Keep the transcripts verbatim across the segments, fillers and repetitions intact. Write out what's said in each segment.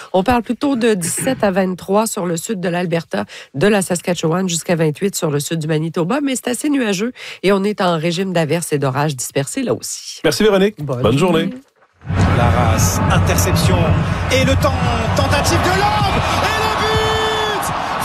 On parle plutôt de dix-sept à vingt-trois sur le sud de l'Alberta, de la Saskatchewan jusqu'à vingt-huit sur le sud du Manitoba, mais c'est assez nuageux et on est en régime d'averses et d'orages dispersés là aussi. Merci Véronique. Bonne, Bonne journée. journée. La race, interception et le temps, tentative de Lamb et le but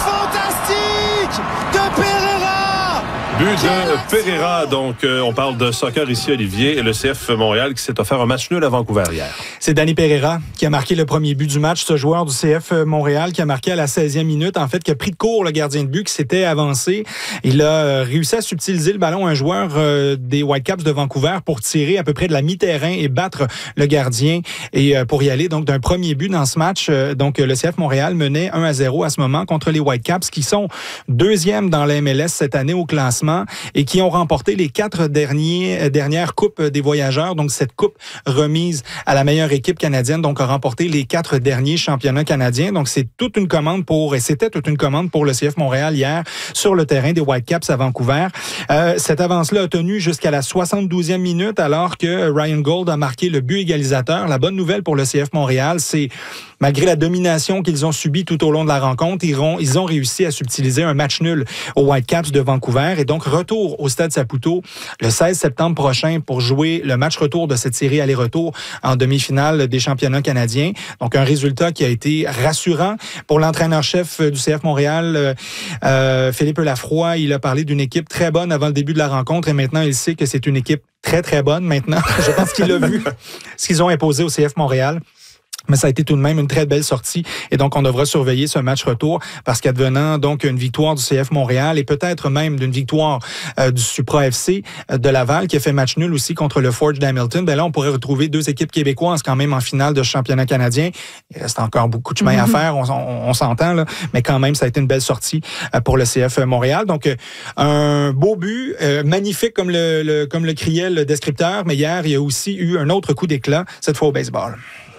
fantastique de Pereira. But de Pereira, donc euh, on parle de soccer ici, Olivier, et le C F Montréal qui s'est offert un match nul à Vancouver hier. C'est Danny Pereira qui a marqué le premier but du match, ce joueur du C F Montréal qui a marqué à la seizième minute, en fait, qui a pris de court le gardien de but, qui s'était avancé. Il a euh, réussi à subtiliser le ballon à un joueur euh, des Whitecaps de Vancouver pour tirer à peu près de la mi-terrain et battre le gardien et euh, pour y aller donc d'un premier but dans ce match. Euh, donc le C F Montréal menait un à zéro à ce moment contre les Whitecaps qui sont deuxièmes dans la M L S cette année au classement et qui ont remporté les quatre derniers, dernières coupes des voyageurs. Donc, cette coupe remise à la meilleure équipe canadienne, donc a remporté les quatre derniers championnats canadiens. Donc, c'est toute une commande pour, et c'était toute une commande pour le C F Montréal hier sur le terrain des Whitecaps à Vancouver. Euh, cette avance-là a tenu jusqu'à la soixante-douzième minute alors que Ryan Gould a marqué le but égalisateur. La bonne nouvelle pour le C F Montréal, c'est malgré la domination qu'ils ont subie tout au long de la rencontre, ils ont, ils ont réussi à subtiliser un match nul aux Whitecaps de Vancouver. Et donc, retour au Stade Saputo le seize septembre prochain pour jouer le match retour de cette série aller-retour en demi-finale des championnats canadiens. Donc, un résultat qui a été rassurant pour l'entraîneur-chef du C F Montréal, euh, Philippe Lafroy. Il a parlé d'une équipe très bonne avant le début de la rencontre et maintenant, il sait que c'est une équipe très, très bonne maintenant. Je pense qu'il a vu ce qu'ils ont imposé au C F Montréal. Mais ça a été tout de même une très belle sortie. Et donc, on devra surveiller ce match retour parce qu'advenant donc une victoire du C F Montréal et peut-être même d'une victoire euh, du Supra F C euh, de Laval qui a fait match nul aussi contre le Forge d'Hamilton, ben là, on pourrait retrouver deux équipes québécoises quand même en finale de championnat canadien. Il reste encore beaucoup de chemin mm-hmm. à faire, on, on, on s'entend, là. Mais quand même, ça a été une belle sortie euh, pour le C F Montréal. Donc, euh, un beau but, euh, magnifique comme le, le, comme le criait le descripteur. Mais hier, il y a aussi eu un autre coup d'éclat, cette fois au baseball.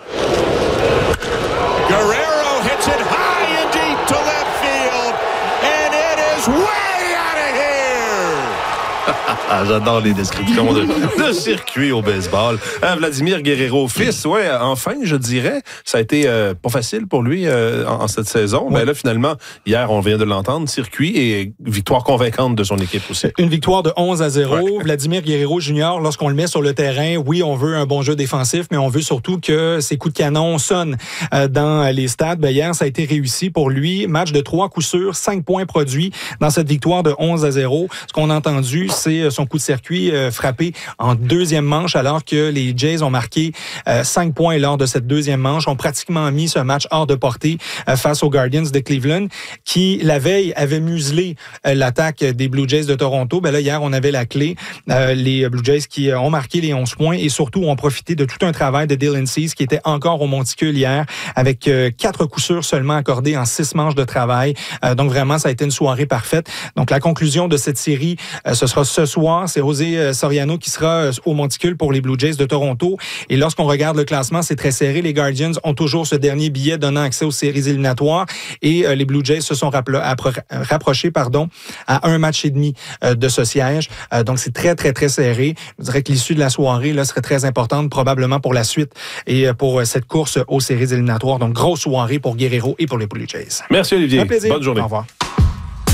Guerrero hits it high and deep to left field, and it is way out of here! J'adore les descriptions de, de circuit au baseball. Euh, Vladimir Guerrero, fils, ouais, enfin, je dirais, ça a été euh, pas facile pour lui euh, en, en cette saison. Mais ouais. Là, finalement, hier, on vient de l'entendre, circuit et victoire convaincante de son équipe aussi. Une victoire de onze à zéro. Ouais. Vladimir Guerrero Junior, lorsqu'on le met sur le terrain, oui, on veut un bon jeu défensif, mais on veut surtout que ses coups de canon sonnent euh, dans les stades. Ben, hier, ça a été réussi pour lui. Match de trois coups sûrs, cinq points produits dans cette victoire de onze à zéro. Ce qu'on a entendu, c'est son coup de circuit euh, frappé en deuxième manche alors que les Jays ont marqué euh, cinq points lors de cette deuxième manche, ont pratiquement mis ce match hors de portée euh, face aux Guardians de Cleveland qui, la veille, avaient muselé euh, l'attaque des Blue Jays de Toronto. Ben là, hier, on avait la clé. Euh, les Blue Jays qui ont marqué les onze points et surtout ont profité de tout un travail de Dylan Cease qui était encore au monticule hier avec euh, quatre coups sûrs seulement accordés en six manches de travail. Euh, donc vraiment, ça a été une soirée parfaite. Donc la conclusion de cette série, euh, ce sera ce soir. C'est José Soriano qui sera au monticule pour les Blue Jays de Toronto. Et lorsqu'on regarde le classement, c'est très serré. Les Guardians ont toujours ce dernier billet donnant accès aux séries éliminatoires. Et euh, les Blue Jays se sont rappro- appro- rapprochés pardon, à un match et demi euh, de ce siège. Euh, donc, c'est très, très, très serré. Je dirais que l'issue de la soirée là, serait très importante, probablement pour la suite et euh, pour euh, cette course aux séries éliminatoires. Donc, grosse soirée pour Guerrero et pour les Blue Jays. Merci, Olivier. Un plaisir. Bonne journée. Au revoir.